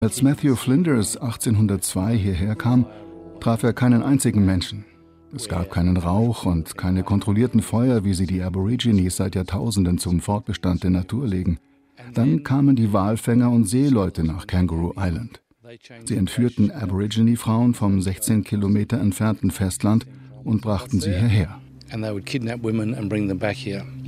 Als Matthew Flinders 1802 hierher kam, traf er keinen einzigen Menschen. Es gab keinen Rauch und keine kontrollierten Feuer, wie sie die Aborigines seit Jahrtausenden zum Fortbestand der Natur legen. Dann kamen die Walfänger und Seeleute nach Kangaroo Island. Sie entführten Aborigine-Frauen vom 16 Kilometer entfernten Festland und brachten sie hierher. And they would kidnap women and bring them back here.